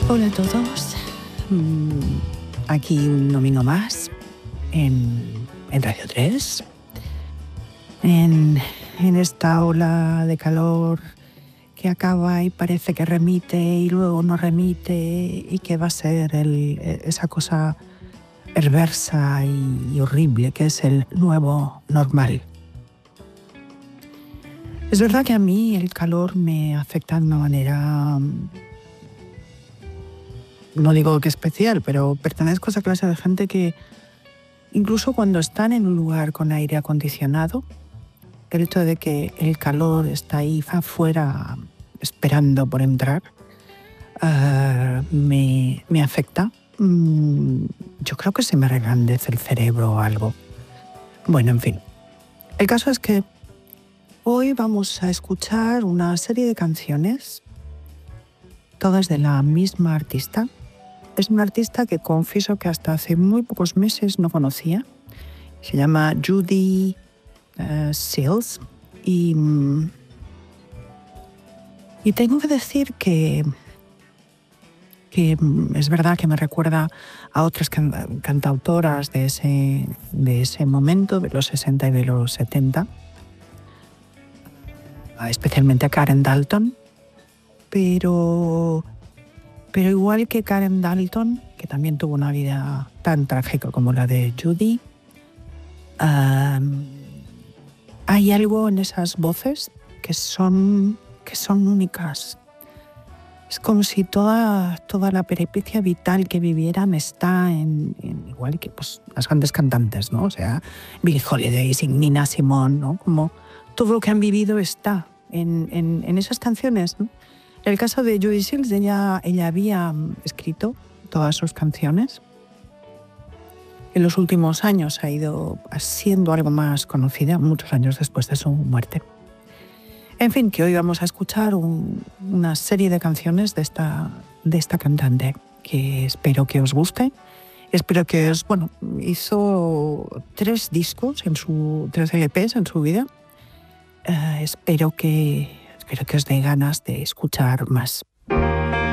Hola a todos. Aquí un domingo más en Radio 3. En esta ola de calor que acaba y parece que remite y luego no remite y que va a ser esa cosa perversa y horrible que es el nuevo normal. Es verdad que a mí el calor me afecta de una manera, no digo que especial, pero pertenezco a esa clase de gente que incluso cuando están en un lugar con aire acondicionado, el hecho de que el calor está ahí afuera esperando por entrar, me afecta. Yo creo que se me reblandece el cerebro o algo. Bueno, en fin. El caso es que hoy vamos a escuchar una serie de canciones, todas de la misma artista. Es una artista que confieso que hasta hace muy pocos meses no conocía. Se llama Judy Seals. Y tengo que decir que es verdad que me recuerda a otras cantautoras de ese momento, de los 60 y de los 70, especialmente a Karen Dalton, pero igual que Karen Dalton, que también tuvo una vida tan trágica como la de Judy, hay algo en esas voces que son únicas. Es como si toda la peripecia vital que vivieran está en igual que pues, las grandes cantantes, ¿no? O sea, Billie Holiday, Nina Simone, ¿no? Como todo lo que han vivido está en esas canciones, ¿no? En el caso de Judy Seals, ella había escrito todas sus canciones. En los últimos años ha ido siendo algo más conocida, muchos años después de su muerte. En fin, que hoy vamos a escuchar una serie de canciones de esta cantante que espero que os guste. Espero que hizo 3 discos, 3 LPs en su vida. Espero que os dé ganas de escuchar más.